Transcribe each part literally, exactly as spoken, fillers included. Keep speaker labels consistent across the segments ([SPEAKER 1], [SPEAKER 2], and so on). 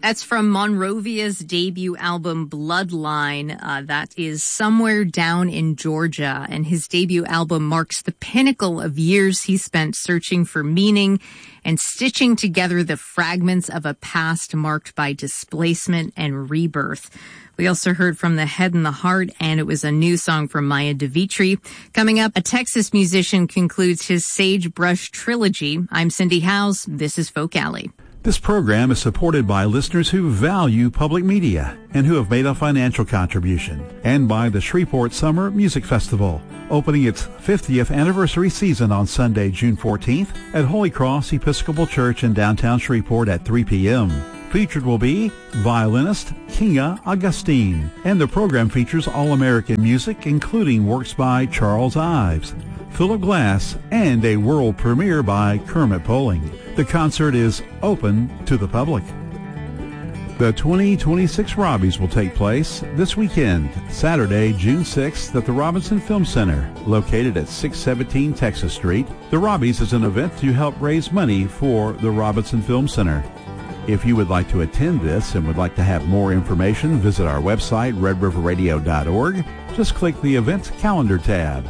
[SPEAKER 1] That's from Monrovia's debut album, Bloodline. Uh, that is somewhere down in Georgia. And his debut album marks the pinnacle of years he spent searching for meaning and stitching together the fragments of a past marked by displacement and rebirth. We also heard from The Head and the Heart, and it was a new song from Maya DeVitri. Coming up, a Texas musician concludes his Sagebrush trilogy. I'm Cindy Howes. This is Folk Alley.
[SPEAKER 2] This program is supported by listeners who value public media and who have made a financial contribution, and by the Shreveport Summer Music Festival, opening its fiftieth anniversary season on Sunday, June fourteenth at Holy Cross Episcopal Church in downtown Shreveport at three p.m. Featured will be violinist Kinga Augustine, and the program features all-American music, including works by Charles Ives, Philip Glass, and a world premiere by Kermit Poling. The concert is open to the public. The twenty twenty-six Robbies will take place this weekend, Saturday, June sixth, at the Robinson Film Center, located at six seventeen Texas Street. The Robbies is an event to help raise money for the Robinson Film Center. If you would like to attend this and would like to have more information, visit our website, red river radio dot org. Just click the Events Calendar tab.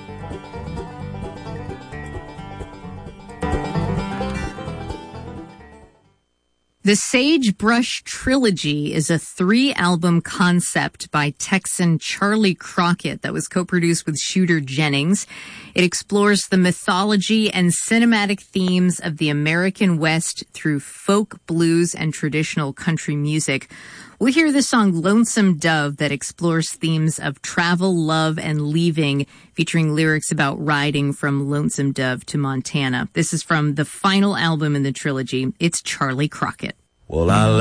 [SPEAKER 1] The Sagebrush Trilogy is a three-album concept by Texan Charlie Crockett that was co-produced with Shooter Jennings. It explores the mythology and cinematic themes of the American West through folk, blues, and traditional country music. We'll hear the song Lonesome Dove that explores themes of travel, love, and leaving, featuring lyrics about riding from Lonesome Dove to Montana. This is from the final album in the trilogy. It's Charlie Crockett.
[SPEAKER 3] Well, I